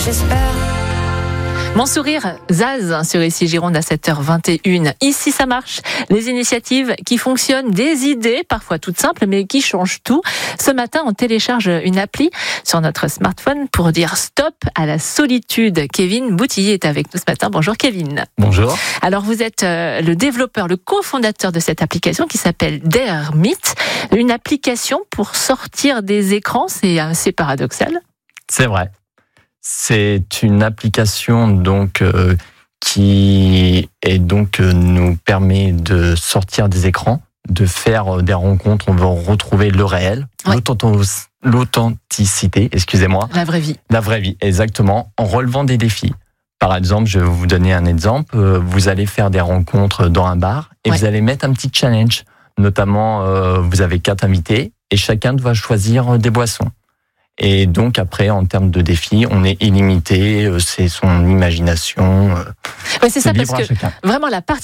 j'espère. Mon sourire, Zaz, sur Ici Gironde à 7h21. Ici, ça marche. Les initiatives qui fonctionnent, des idées, parfois toutes simples, mais qui changent tout. Ce matin, on télécharge une appli sur notre smartphone pour dire stop à la solitude. Kevin Boutillier est avec nous ce matin. Bonjour Kevin. Bonjour. Alors vous êtes le développeur, le cofondateur de cette application qui s'appelle Dermit. Une application pour sortir des écrans, c'est assez paradoxal. C'est vrai. C'est une application qui nous permet de sortir des écrans, de faire des rencontres. On veut retrouver le réel, ouais. L'authenticité, excusez-moi. La vraie vie. La vraie vie, exactement, en relevant des défis. Par exemple, je vais vous donner un exemple. Vous allez faire des rencontres dans un bar et vous allez mettre un petit challenge. Notamment, vous avez 4 invités et chacun doit choisir des boissons. Et donc après, en termes de défis, on est illimité, c'est son imagination. Ouais, c'est ça, parce que vraiment la partie